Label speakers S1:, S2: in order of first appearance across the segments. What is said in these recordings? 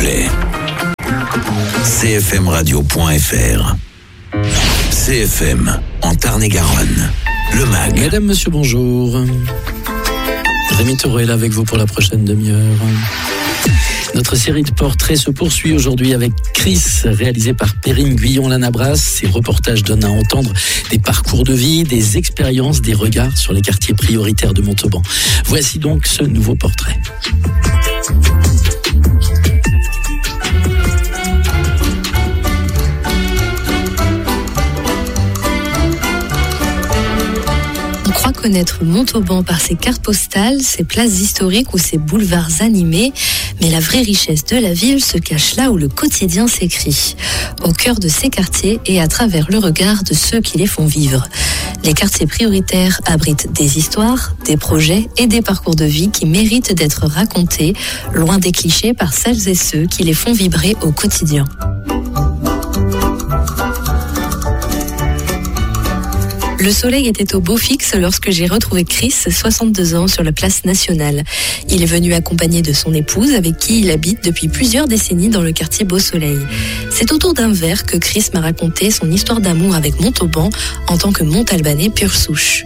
S1: plaît. cfmradio.fr. CFM en Tarn-et-Garonne. Le MAG.
S2: Mesdames, Monsieur, bonjour. Rémi Taureau est là avec vous pour la prochaine demi-heure. Notre série de portraits se poursuit aujourd'hui avec Chris, réalisé par Perrine Guyon-Lanabras. Ces reportages donnent à entendre des parcours de vie, des expériences, des regards sur les quartiers prioritaires de Montauban. Voici donc ce nouveau portrait.
S3: Connaître Montauban par ses cartes postales, ses places historiques ou ses boulevards animés, mais la vraie richesse de la ville se cache là où le quotidien s'écrit, au cœur de ces quartiers et à travers le regard de ceux qui les font vivre. Les quartiers prioritaires abritent des histoires, des projets et des parcours de vie qui méritent d'être racontés, loin des clichés par celles et ceux qui les font vibrer au quotidien. Le soleil était au beau fixe lorsque j'ai retrouvé Chris, 62 ans, sur la place nationale. Il est venu accompagné de son épouse, avec qui il habite depuis plusieurs décennies dans le quartier Beau Soleil. C'est autour d'un verre que Chris m'a raconté son histoire d'amour avec Montauban en tant que Montalbanais pure souche.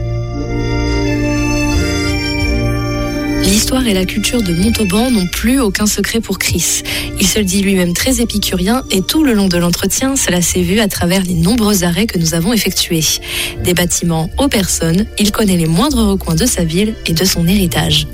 S3: L'histoire et la culture de Montauban n'ont plus aucun secret pour Chris. Il se le dit lui-même très épicurien et tout le long de l'entretien, cela s'est vu à travers les nombreux arrêts que nous avons effectués. Des bâtiments aux personnes, il connaît les moindres recoins de sa ville et de son héritage.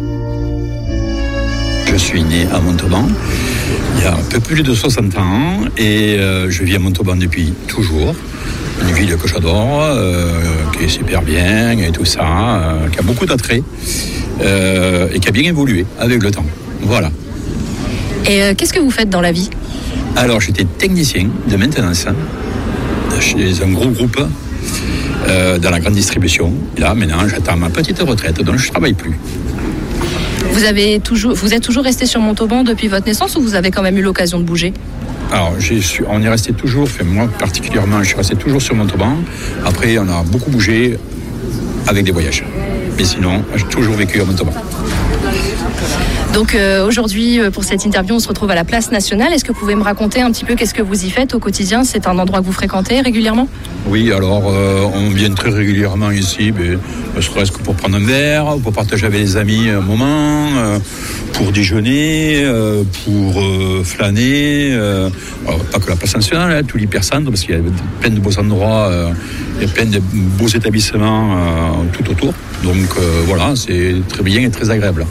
S4: Je suis né à Montauban il y a un peu plus de 60 ans et je vis à Montauban depuis toujours. Une ville que j'adore, qui est super bien et tout ça, qui a beaucoup d'attrait. Et qui a bien évolué avec le temps. Voilà.
S3: Et qu'est-ce que vous faites dans la vie ?
S4: Alors, j'étais technicien de maintenance chez un gros groupe dans la grande distribution. Et là, maintenant, j'attends ma petite retraite, donc je ne travaille plus.
S3: Vous êtes toujours resté sur Montauban depuis votre naissance ou vous avez quand même eu l'occasion de bouger ?
S4: Alors, on est resté toujours, moi particulièrement, je suis resté toujours sur Montauban. Après, on a beaucoup bougé avec des voyages. Mais sinon, j'ai toujours vécu à Montauban.
S3: Donc aujourd'hui, pour cette interview, on se retrouve à la place nationale. Est-ce que vous pouvez me raconter un petit peu qu'est-ce que vous y faites au quotidien ? C'est un endroit que vous fréquentez régulièrement ?
S4: Oui, alors on vient très régulièrement ici, mais ne serait-ce que pour prendre un verre, pour partager avec les amis un moment, pour déjeuner, pour flâner. Alors, pas que la place nationale, tout l'hypercentre, parce qu'il y a plein de beaux endroits, il y a plein de beaux établissements tout autour. Donc voilà, c'est très bien et très agréable.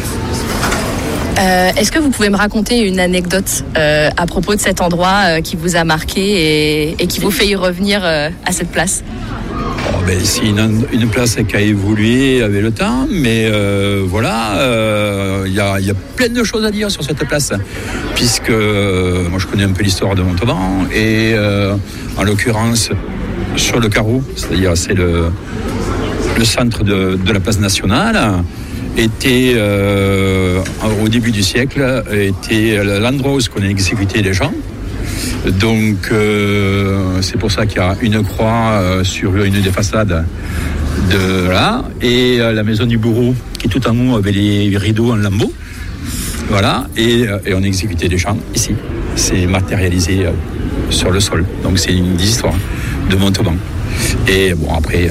S3: Est-ce que vous pouvez me raconter une anecdote à propos de cet endroit qui vous a marqué et qui vous fait y revenir à cette place ?
S4: C'est une place qui a évolué avec le temps, mais voilà, il y a plein de choses à dire sur cette place, puisque moi je connais un peu l'histoire de Montauban, et en l'occurrence sur le carreau, c'est-à-dire c'est le centre de la place nationale, était au début du siècle était l'endroit où on a exécuté les gens. Donc c'est pour ça qu'il y a une croix sur une des façades de là, et la maison du bourreau qui tout en haut avait les rideaux en lambeaux. Voilà, et on a exécuté les gens ici. C'est matérialisé sur le sol. Donc c'est une histoire de Montauban. Et bon, après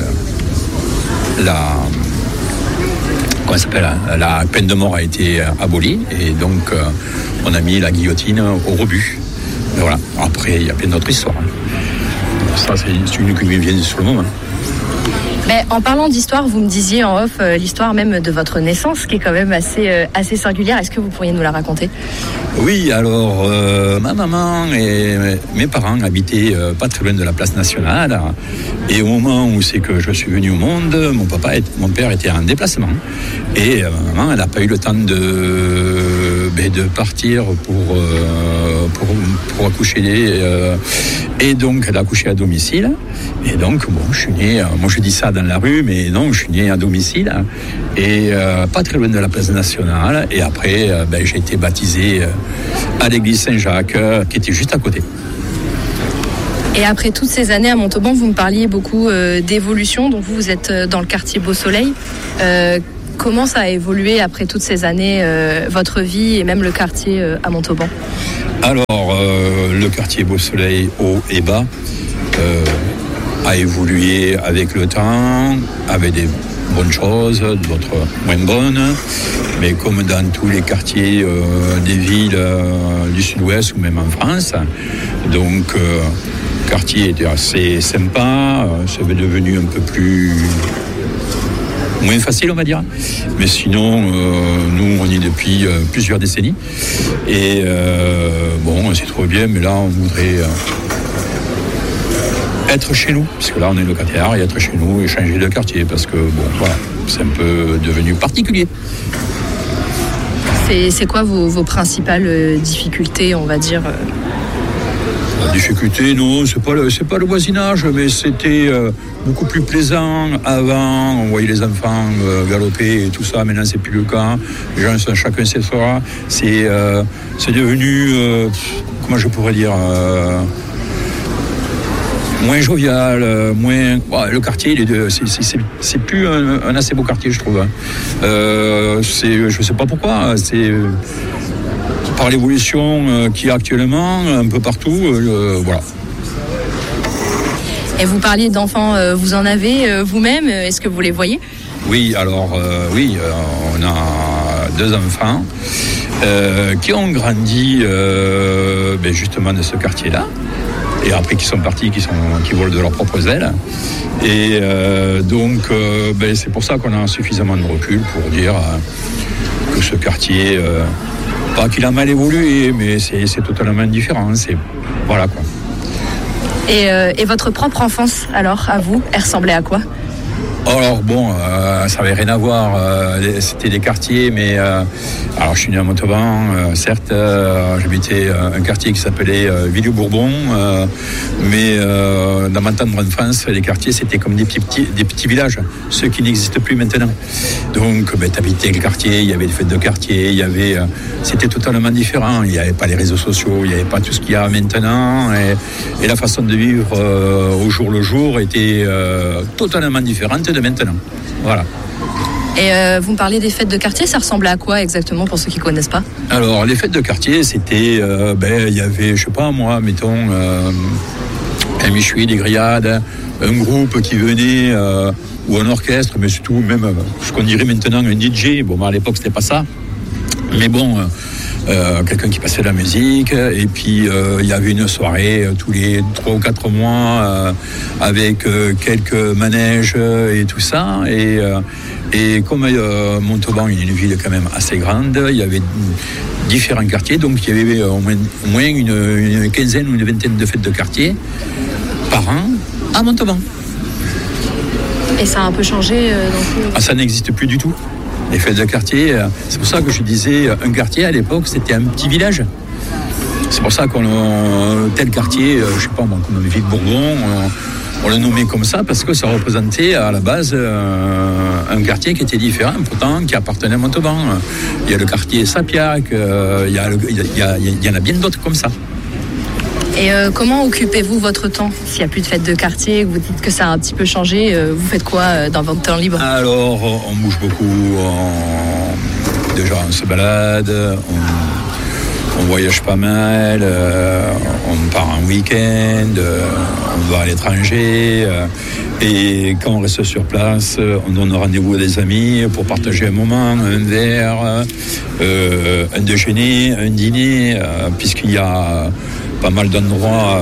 S4: la peine de mort a été abolie, et donc on a mis la guillotine au rebut. Et voilà. Après, il y a plein d'autres histoires. Ça, c'est une qui me vient sur le moment.
S3: Mais en parlant d'histoire, vous me disiez en off l'histoire même de votre naissance, qui est quand même assez singulière. Est-ce que vous pourriez nous la raconter ?
S4: Oui, alors ma maman et mes parents habitaient pas très loin de la place nationale. Et au moment où c'est que je suis venu au monde, mon père était en déplacement. Et ma maman, elle n'a pas eu le temps de partir pour accoucher. Et donc, elle a accouché à domicile. Et donc, bon, je suis né, moi je dis ça dans la rue, mais non, je suis né à domicile. Et pas très loin de la place nationale. Et après, j'ai été baptisé à l'église Saint-Jacques, qui était juste à côté.
S3: Et après toutes ces années à Montauban, vous me parliez beaucoup d'évolution. Donc vous êtes dans le quartier Beau Soleil. comment ça a évolué après toutes ces années, votre vie et même le quartier à Montauban?
S4: Alors, le quartier Beau Soleil, haut et bas, a évolué avec le temps, avec des bonnes choses, d'autres moins bonnes, mais comme dans tous les quartiers des villes du sud-ouest ou même en France. Donc, le quartier était assez sympa, c'est devenu un peu moins facile, on va dire. Mais sinon, nous, on y est depuis plusieurs décennies. Et c'est trop bien, mais là, on voudrait être chez nous, puisque là, on est locataire, et être chez nous et changer de quartier, parce que, c'est un peu devenu particulier.
S3: C'est quoi vos principales difficultés, on va dire
S4: La difficulté, non, c'est pas le voisinage, mais c'était beaucoup plus plaisant avant. On voyait les enfants galoper et tout ça. Maintenant, c'est plus le cas. Les gens, chacun ses soirs. C'est devenu, comment je pourrais dire, moins jovial, le quartier, c'est plus un assez beau quartier, je trouve. Je sais pas pourquoi. C'est par l'évolution qu'il y a actuellement un peu partout, voilà.
S3: Et vous parliez d'enfants, vous en avez vous-même, est-ce que vous les voyez?
S4: Oui, alors on a 2 enfants qui ont grandi justement de ce quartier-là, et après qui sont partis, qui volent de leurs propres ailes. Et c'est pour ça qu'on a suffisamment de recul pour dire que ce quartier, pas qu'il a mal évolué, mais c'est totalement différent. Voilà quoi.
S3: Et votre propre enfance, alors, à vous, elle ressemblait à quoi?
S4: Alors ça n'avait rien à voir, c'était des quartiers, mais alors je suis né à Montauban, certes, j'habitais un quartier qui s'appelait Villiers-Bourbon, mais dans ma tendre enfance, les quartiers c'était comme des petits villages, ceux qui n'existent plus maintenant. Donc t'habitais le quartier, il y avait des fêtes de quartier, c'était totalement différent, il n'y avait pas les réseaux sociaux, il n'y avait pas tout ce qu'il y a maintenant, et la façon de vivre au jour le jour était totalement différente de maintenant. Voilà.
S3: Et vous me parlez des fêtes de quartier, ça ressemblait à quoi exactement pour ceux qui ne connaissent pas?
S4: Alors, les fêtes de quartier, c'était, il y avait, je sais pas moi, mettons, un méchoui, des grillades, un groupe qui venait, ou un orchestre, mais surtout même, ce qu'on dirait maintenant un DJ. À l'époque, c'était pas ça. Mais quelqu'un qui passait de la musique, et puis il y avait une soirée tous les 3 ou 4 mois avec quelques manèges et tout ça, et comme Montauban est une ville quand même assez grande, il y avait différents quartiers, donc il y avait au moins une quinzaine ou une vingtaine de fêtes de quartier par an à Montauban.
S3: Et ça a un peu changé
S4: ça n'existe plus du tout. Les fêtes de quartier, c'est pour ça que je disais, un quartier à l'époque, c'était un petit village. C'est pour ça tel quartier, je sais pas, comme Villiers-Bourbon, on le nommait comme ça parce que ça représentait à la base un quartier qui était différent, pourtant qui appartenait à Montauban. Il y a le quartier Sapiac, il y en a bien d'autres comme ça.
S3: Et comment occupez-vous votre temps? S'il n'y a plus de fêtes de quartier, vous dites que ça a un petit peu changé, vous faites quoi dans votre temps libre?
S4: Alors, on bouge beaucoup, déjà on se balade, on voyage pas mal, on part en week-end, on va à l'étranger, et quand on reste sur place, on donne rendez-vous à des amis pour partager un moment, un verre, un déjeuner, un dîner, puisqu'il y a pas mal d'endroits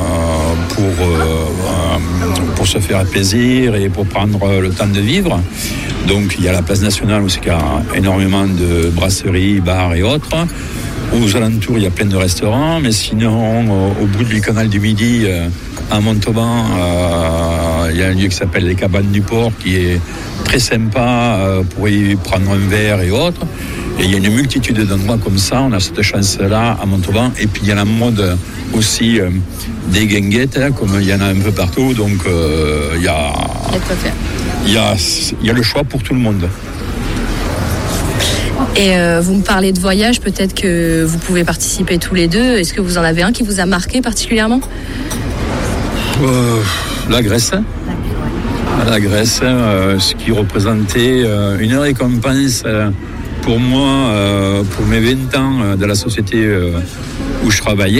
S4: pour se faire plaisir et pour prendre le temps de vivre. Donc il y a la place nationale où il y a énormément de brasseries, bars et autres. Aux alentours, il y a plein de restaurants, mais sinon, au bout du canal du Midi, à Montauban, il y a un lieu qui s'appelle les Cabanes du Port, qui est très sympa pour y prendre un verre et autres. Et il y a une multitude d'endroits comme ça, on a cette chance-là à Montauban. Et puis il y a la mode aussi des guinguettes, comme il y en a un peu partout, donc il y a le choix pour tout le monde.
S3: Et vous me parlez de voyage, peut-être que vous pouvez participer tous les deux. Est-ce que vous en avez un qui vous a marqué particulièrement?
S4: La Grèce. à la Grèce, ce qui représentait une récompense pour moi, pour mes 20 ans de la société où je travaillais.